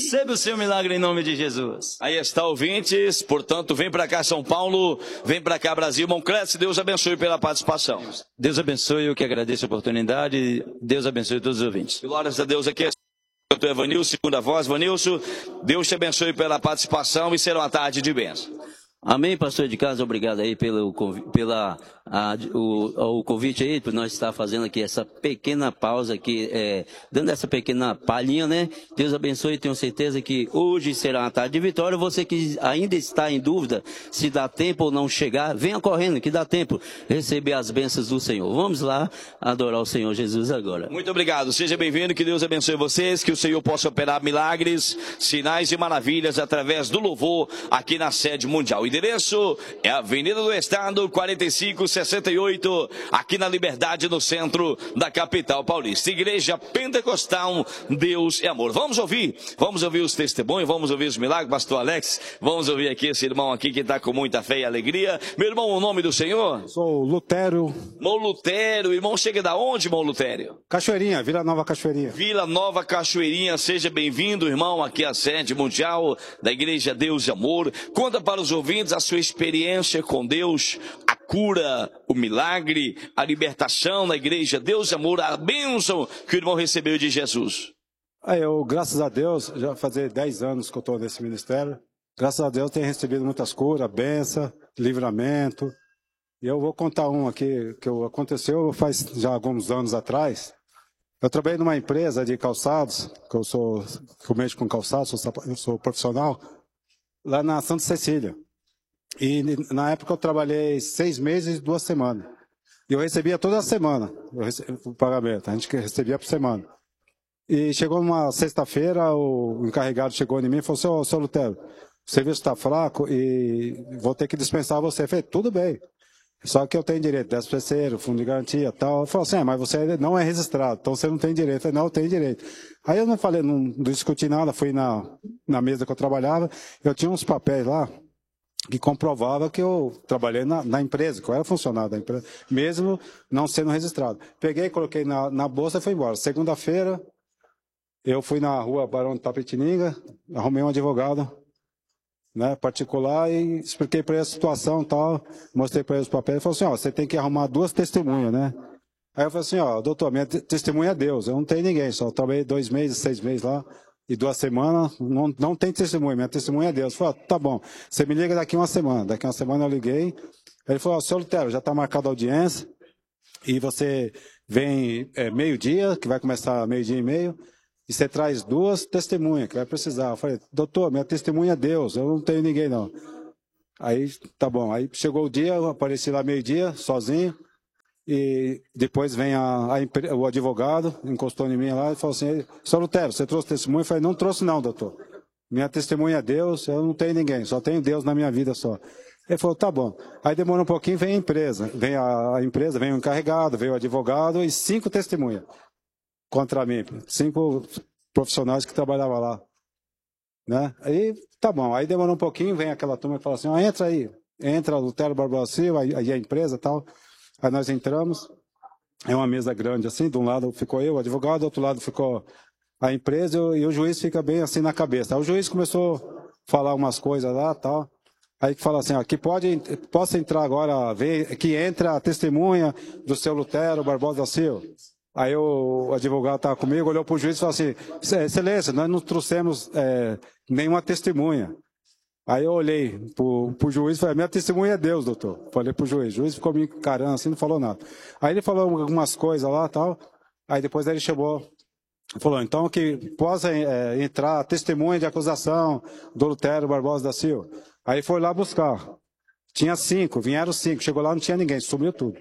Receba o seu milagre em nome de Jesus. Aí está, ouvintes. Portanto, vem para cá, São Paulo. Vem para cá, Brasil. Irmão Clécio, Deus abençoe pela participação. Deus abençoe, eu que agradeço a oportunidade. Deus abençoe todos os ouvintes. Glórias a Deus. Aqui é o Dr. Evanilson, segunda voz. Evanilson, Deus te abençoe pela participação e será uma tarde de bênção. Amém, pastor de casa, obrigado aí o convite aí, por nós estar fazendo aqui essa pequena pausa aqui, dando essa pequena palhinha, né? Deus abençoe, tenho certeza que hoje será uma tarde de vitória. Você que ainda está em dúvida se dá tempo ou não chegar, venha correndo, que dá tempo receber as bênçãos do Senhor. Vamos lá adorar o Senhor Jesus agora. Muito obrigado, seja bem-vindo, que Deus abençoe vocês, que o Senhor possa operar milagres, sinais e maravilhas através do louvor aqui na sede mundial. O endereço é a Avenida do Estado, 4568, aqui na Liberdade, no centro da capital paulista. Igreja Pentecostal, Deus é Amor. Vamos ouvir os testemunhos, vamos ouvir os milagres, pastor Alex. Vamos ouvir aqui esse irmão aqui que está com muita fé e alegria. Meu irmão, o nome do Senhor? Sou Lutério. Irmão Lutério, irmão chega da onde, irmão Lutério? Cachoeirinha, Vila Nova Cachoeirinha. Vila Nova Cachoeirinha, seja bem-vindo, irmão, aqui à sede mundial da Igreja Deus e Amor. Conta para os ouvintes a sua experiência com Deus, a cura, o milagre, a libertação na Igreja Deus e Amor, a bênção que o irmão recebeu de Jesus. Eu, graças a Deus, já fazia 10 anos que eu estou nesse ministério. Graças a Deus tenho recebido muitas curas, bênção, livramento. E eu vou contar um aqui que aconteceu faz já alguns anos atrás. Eu trabalhei numa empresa de calçados, que eu mexo com calçados, eu sou profissional, lá na Santa Cecília. E na época eu trabalhei 6 meses e 2 semanas. E eu recebia toda semana o pagamento, a gente recebia por semana. E chegou numa sexta-feira, o encarregado chegou em mim e falou assim: seu Lutério, o serviço está fraco e vou ter que dispensar você. Eu falei: tudo bem, só que eu tenho direito, 10%, fundo de garantia e tal. Eu falei assim: mas você não é registrado, então você não tem direito. Eu falei: não, eu tenho direito. Aí eu não falei, não discuti nada, fui na mesa que eu trabalhava, eu tinha uns papéis lá que comprovava que eu trabalhei na empresa, que eu era funcionário da empresa, mesmo não sendo registrado. Peguei, coloquei na bolsa e fui embora. Segunda-feira, eu fui na rua Barão de Tapetininga, arrumei um advogado, né, particular, e expliquei para ele a situação e tal, mostrei para ele os papéis, ele falou assim: você tem que arrumar 2 testemunhas, né? Aí eu falei assim: doutor, minha testemunha é Deus, eu não tenho ninguém, só trabalhei 2 meses, 6 meses lá, e 2 semanas, não tem testemunha, minha testemunha é Deus. Eu falei: tá bom, você me liga daqui uma semana. Daqui uma semana eu liguei, ele falou: seu Lutério, já está marcada a audiência, e você vem meio-dia, que vai começar meio-dia e meio, e você traz 2 testemunhas, que vai precisar. Eu falei: doutor, minha testemunha é Deus, eu não tenho ninguém não. Aí, tá bom, aí chegou o dia, eu apareci lá meio-dia, sozinho, e depois vem o advogado, encostou em mim lá e falou assim: seu Lutério, você trouxe testemunha? Eu falei: não trouxe não, doutor. Minha testemunha é Deus, eu não tenho ninguém, só tenho Deus na minha vida só. Ele falou: tá bom. Aí demora um pouquinho, vem a empresa. Vem a empresa, vem o encarregado, vem o advogado e 5 testemunhas contra mim. 5 profissionais que trabalhavam lá. Né? Aí, tá bom. Aí demora um pouquinho, vem aquela turma e fala assim: entra aí. Entra o Lutério Barbosa Silva, aí a empresa e tal. Aí nós entramos, é uma mesa grande assim, de um lado ficou eu, o advogado, do outro lado ficou a empresa, e o juiz fica bem assim na cabeça. Aí o juiz começou a falar umas coisas lá, tal. Aí fala assim: que possa entrar agora, ver que entra a testemunha do seu Lutério Barbosa Silva. Aí o advogado estava comigo, olhou para o juiz e falou assim: excelência, nós não trouxemos nenhuma testemunha. Aí eu olhei pro juiz e falei: minha testemunha é Deus, doutor. Falei pro juiz. O juiz ficou me encarando assim, não falou nada. Aí ele falou algumas coisas lá e tal. Aí depois ele chamou, falou: então que possa entrar testemunha de acusação do Lutério Barbosa da Silva. Aí foi lá buscar. Tinha 5, vieram 5. Chegou lá, não tinha ninguém, sumiu tudo.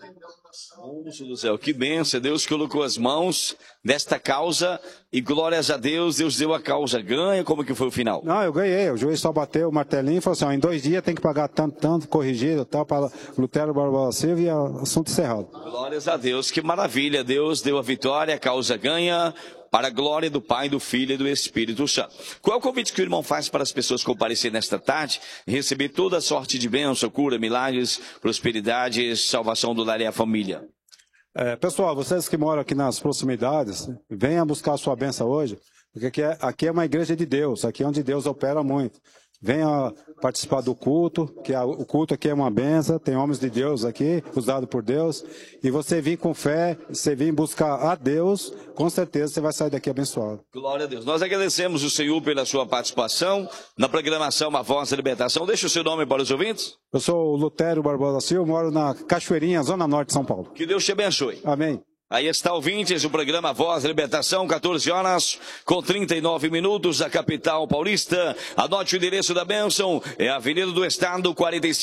Deus do céu, que bênção, Deus colocou as mãos nesta causa e glórias a Deus, Deus deu a causa ganha. Como que foi o final? Não, eu ganhei, o juiz só bateu o martelinho e falou assim: em 2 dias tem que pagar tanto, corrigido, tal, para Lutério Barbosa Silva, e assunto encerrado. Glórias a Deus, que maravilha, Deus deu a vitória, a causa ganha, para a glória do Pai, do Filho e do Espírito Santo. Qual é o convite que o irmão faz para as pessoas comparecerem nesta tarde e receber toda a sorte de bênção, cura, milagres, prosperidade, salvação do lar e a família? Pessoal, vocês que moram aqui nas proximidades, venham buscar a sua bênção hoje. Porque aqui é uma igreja de Deus, aqui é onde Deus opera muito. Venha participar do culto, o culto aqui é uma benção, tem homens de Deus aqui, usados por Deus. E você vir com fé, você vir buscar a Deus, com certeza você vai sair daqui abençoado. Glória a Deus. Nós agradecemos o Senhor pela sua participação na programação A Voz da Libertação. Deixa o seu nome para os ouvintes. Eu sou o Lutério Barbosa Silva, moro na Cachoeirinha, Zona Norte de São Paulo. Que Deus te abençoe. Amém. Aí está, ouvintes, o programa Voz da Libertação, 14 horas, com 39 minutos, da capital paulista. Anote o endereço da bênção, é a Avenida do Estado,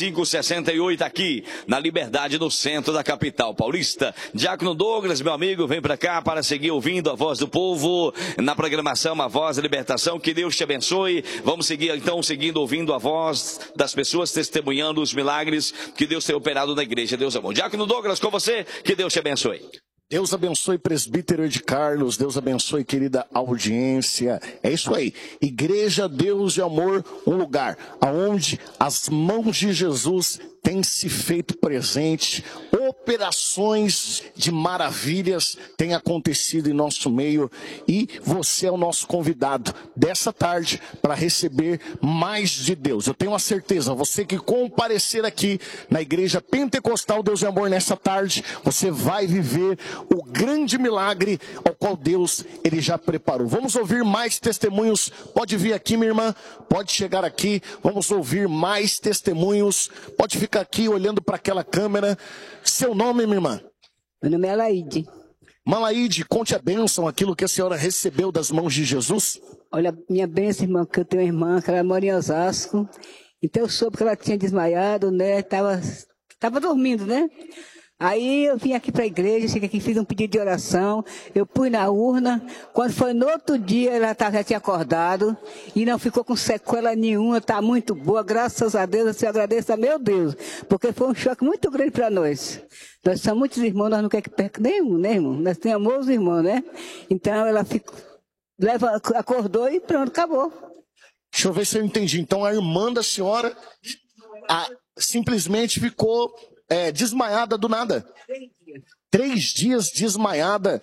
4568, aqui, na Liberdade, no centro da capital paulista. Diácono Douglas, meu amigo, vem para cá para seguir ouvindo a voz do povo, na programação A Voz da Libertação. Que Deus te abençoe. Vamos seguir, então, ouvindo a voz das pessoas, testemunhando os milagres que Deus tem operado na igreja. Deus é bom. Diácono Douglas, com você, que Deus te abençoe. Deus abençoe, presbítero de Carlos. Deus abençoe, querida audiência. É isso aí. Igreja, Deus e Amor, um lugar aonde as mãos de Jesus têm se feito presente. Operações de maravilhas têm acontecido em nosso meio. E você é o nosso convidado dessa tarde para receber mais de Deus. Eu tenho a certeza, você que comparecer aqui na Igreja Pentecostal Deus e Amor nessa tarde, você vai viver o grande milagre ao qual Deus ele já preparou. Vamos ouvir mais testemunhos. Pode vir aqui, minha irmã. Pode chegar aqui. Vamos ouvir mais testemunhos. Pode ficar aqui olhando para aquela câmera. Seu nome, minha irmã? Meu nome é Alaide. Malaide, conte a bênção, aquilo que a senhora recebeu das mãos de Jesus. Olha, minha bênção, irmã, que eu tenho uma irmã que ela mora em Osasco. Então eu soube que ela tinha desmaiado, né? Tava dormindo, né? Aí eu vim aqui para a igreja, cheguei aqui, fiz um pedido de oração, eu pus na urna. Quando foi no outro dia, ela já tinha acordado e não ficou com sequela nenhuma, está muito boa, graças a Deus, eu agradeço a meu Deus, porque foi um choque muito grande para nós. Nós somos muitos irmãos, nós não queremos que perca nenhum, né, irmão? Nós temos os irmãos, né? Então ela acordou e pronto, acabou. Deixa eu ver se eu entendi. Então a irmã da senhora simplesmente ficou desmaiada do nada. 3 dias desmaiada.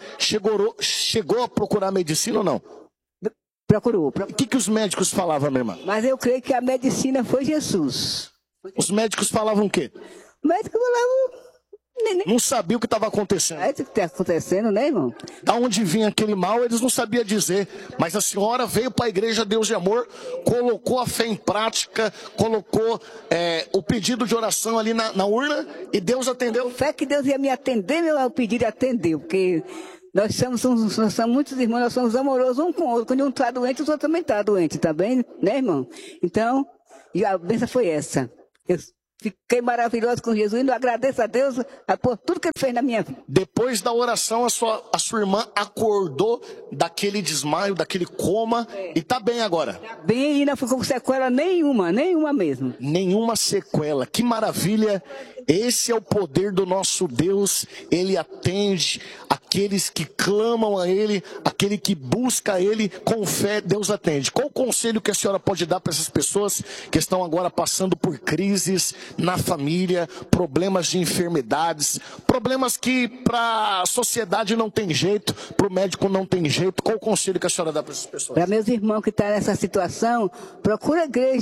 Chegou a procurar medicina ou não? Procurou. O que os médicos falavam, minha irmã? Mas eu creio que a medicina foi Jesus. Os médicos falavam o quê? O médico falava... Não sabia o que estava acontecendo. É isso que está acontecendo, né, irmão? Da onde vinha aquele mal, eles não sabiam dizer. Mas a senhora veio para a Igreja Deus de Amor, colocou a fé em prática, colocou o pedido de oração ali na urna e Deus atendeu. Fé que Deus ia me atender, meu pedido atendeu, porque nós somos muitos irmãos, nós somos amorosos um com o outro. Quando um está doente, o outro também está doente, tá bem? Né, irmão? Então, e a bênção foi essa. Eu fiquei maravilhoso com Jesus e agradeço a Deus por tudo que Ele fez na minha vida. Depois da oração, a sua irmã acordou daquele desmaio, daquele coma e está bem agora. Tá bem e não ficou com sequela nenhuma mesmo. Nenhuma sequela. Que maravilha. Esse é o poder do nosso Deus. Ele atende aqueles que clamam a Ele, aquele que busca a Ele com fé, Deus atende. Qual o conselho que a senhora pode dar para essas pessoas que estão agora passando por crises na família, problemas de enfermidades, problemas que para a sociedade não tem jeito, para o médico não tem jeito? Qual o conselho que a senhora dá para essas pessoas? Para meus irmãos que estão nessa situação, procura a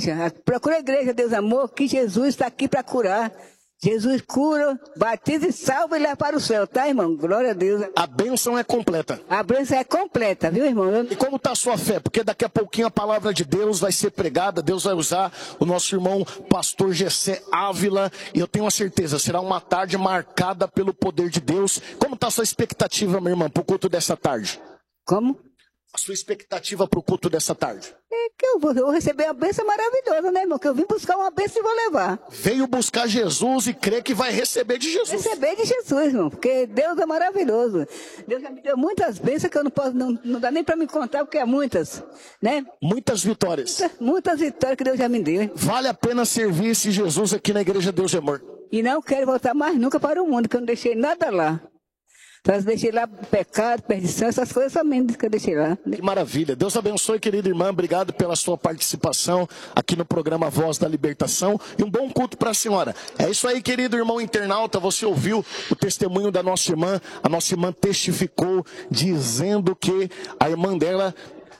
igreja, Deus Amor, que Jesus está aqui para curar. Jesus cura, batiza e salva e leva para o céu, tá, irmão? Glória a Deus. A bênção é completa. A bênção é completa, viu, irmão? E como está a sua fé? Porque daqui a pouquinho a palavra de Deus vai ser pregada, Deus vai usar o nosso irmão pastor Gessé Ávila, e eu tenho a certeza, será uma tarde marcada pelo poder de Deus. Como está a sua expectativa, minha irmã, para o culto dessa tarde? Como? A sua expectativa para o culto dessa tarde? É que eu vou receber uma bênção maravilhosa, né, irmão? Que eu vim buscar uma bênção e vou levar. Veio buscar Jesus e crê que vai receber de Jesus. Receber de Jesus, irmão, porque Deus é maravilhoso. Deus já me deu muitas bênçãos que eu não posso, não dá nem para me contar, porque é muitas, né? Muitas vitórias. Muitas vitórias que Deus já me deu, hein? Vale a pena servir esse Jesus aqui na Igreja Deus de Amor. E não quero voltar mais nunca para o mundo, que eu não deixei nada lá. Então, eu deixei lá pecado, perdição, essas coisas somente que eu deixei lá. Que maravilha. Deus abençoe, querida irmã. Obrigado pela sua participação aqui no programa Voz da Libertação. E um bom culto para a senhora. É isso aí, querido irmão internauta. Você ouviu o testemunho da nossa irmã. A nossa irmã testificou dizendo que a irmã dela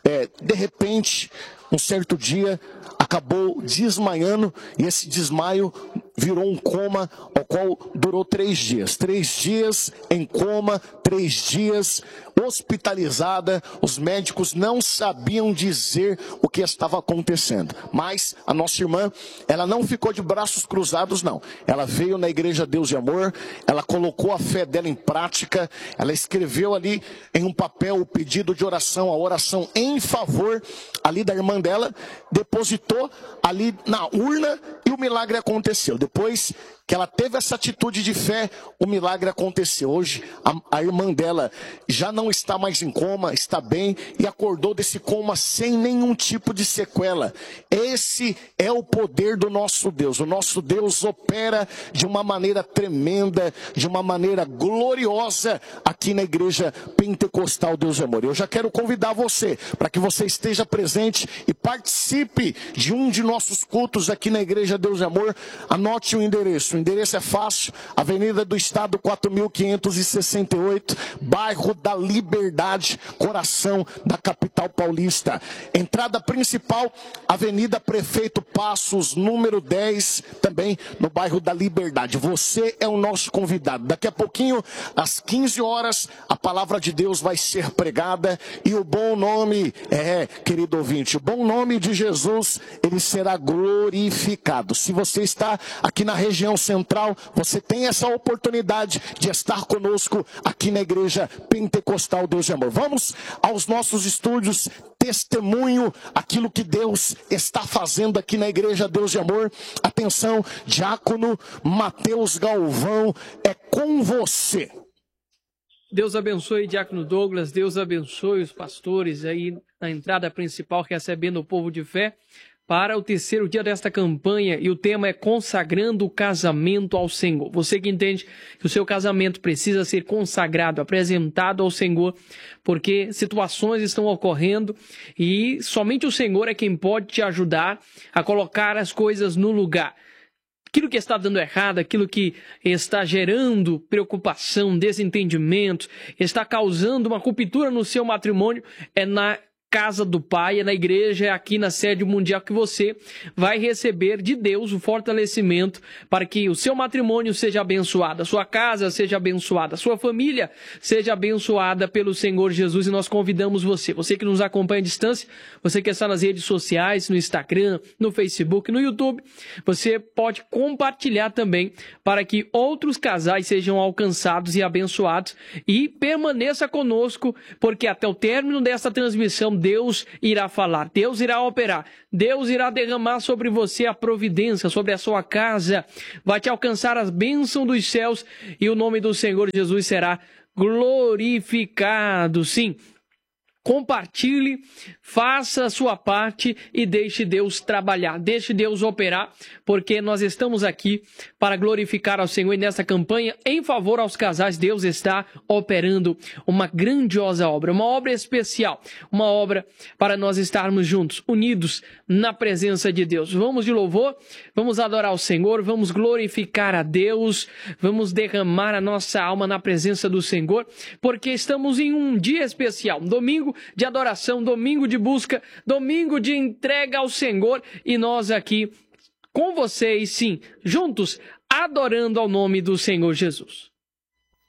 de repente, um certo dia, acabou desmaiando, e esse desmaio virou um coma, ao qual durou 3 dias. 3 dias em coma, 3 dias hospitalizada. Os médicos não sabiam dizer o que estava acontecendo. Mas a nossa irmã, ela não ficou de braços cruzados, não. Ela veio na Igreja Deus e Amor, ela colocou a fé dela em prática, ela escreveu ali em um papel o pedido de oração, a oração em favor ali da irmã dela, depositou ali na urna e o milagre aconteceu. Depois que ela teve essa atitude de fé, o milagre aconteceu. Hoje a irmã dela já não está mais em coma, está bem e acordou desse coma sem nenhum tipo de sequela. Esse é o poder do nosso Deus. O nosso Deus opera de uma maneira tremenda, de uma maneira gloriosa aqui na Igreja Pentecostal Deus e Amor. Eu já quero convidar você para que você esteja presente e participe de um de nossos cultos aqui na Igreja Deus e Amor. Anote o endereço. O endereço é fácil, Avenida do Estado 4568, bairro da Liberdade, coração da capital paulista. Entrada principal, Avenida Prefeito Passos, número 10, também no bairro da Liberdade. Você é o nosso convidado. Daqui a pouquinho, às 15 horas, a palavra de Deus vai ser pregada e o bom nome, querido ouvinte, o bom nome de Jesus, ele será glorificado. Se você está aqui na região central, você tem essa oportunidade de estar conosco aqui na Igreja Pentecostal Deus e Amor. Vamos aos nossos estúdios, testemunho aquilo que Deus está fazendo aqui na Igreja Deus e Amor. Atenção, diácono Mateus Galvão, é com você. Deus abençoe, diácono Douglas, Deus abençoe os pastores aí na entrada principal, recebendo o povo de fé para o terceiro dia desta campanha, e o tema é consagrando o casamento ao Senhor. Você que entende que o seu casamento precisa ser consagrado, apresentado ao Senhor, porque situações estão ocorrendo e somente o Senhor é quem pode te ajudar a colocar as coisas no lugar. Aquilo que está dando errado, aquilo que está gerando preocupação, desentendimento, está causando uma ruptura no seu matrimônio, é na casa do Pai, é na igreja, é aqui na sede mundial que você vai receber de Deus o fortalecimento para que o seu matrimônio seja abençoado, a sua casa seja abençoada, a sua família seja abençoada pelo Senhor Jesus. E nós convidamos você que nos acompanha à distância, você que está nas redes sociais, no Instagram, no Facebook, no YouTube, você pode compartilhar também para que outros casais sejam alcançados e abençoados, e permaneça conosco, porque até o término desta transmissão Deus irá falar, Deus irá operar, Deus irá derramar sobre você a providência, sobre a sua casa, vai te alcançar as bênçãos dos céus e o nome do Senhor Jesus será glorificado. Sim, compartilhe, faça a sua parte e deixe Deus trabalhar, deixe Deus operar, porque nós estamos aqui para glorificar ao Senhor, e nessa campanha em favor aos casais, Deus está operando uma grandiosa obra, uma obra especial, uma obra para nós estarmos juntos, unidos na presença de Deus. Vamos de louvor, vamos adorar o Senhor, vamos glorificar a Deus, vamos derramar a nossa alma na presença do Senhor, porque estamos em um dia especial, um domingo de adoração, domingo de busca, domingo de entrega ao Senhor, e nós aqui com vocês, sim, juntos, adorando ao nome do Senhor Jesus.